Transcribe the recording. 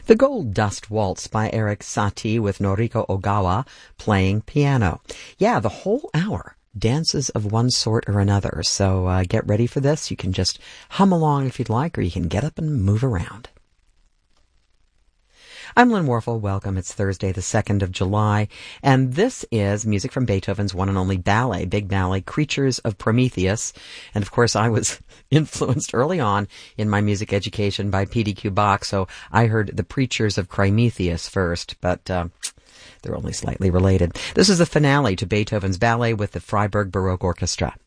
The Gold Dust Waltz by Erik Satie with Noriko Ogawa playing piano. Yeah, the whole hour. Dances of one sort or another. So get ready for this. You can just hum along if you'd like, or you can get up and move around. I'm Lynn Warfel. Welcome. It's Thursday, the 2nd of July, and this is music from Beethoven's one and only ballet, big ballet, Creatures of Prometheus. And of course, I was influenced early on in my music education by P.D.Q. Bach, so I heard the Preachers of Crimetheus first, but they're only slightly related. This is the finale to Beethoven's ballet with the Freiburg Baroque Orchestra.